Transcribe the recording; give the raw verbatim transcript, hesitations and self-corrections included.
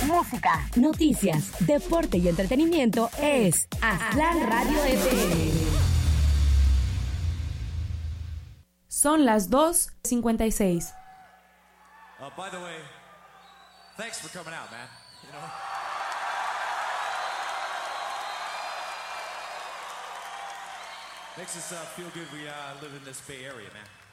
música, noticias, deporte y entretenimiento es Aztlán Radio F M. Son las dos cincuenta y seis. Uh, by the way, thanks for coming out, man. You know? Makes us uh, feel good we uh, live in this Bay Area, man.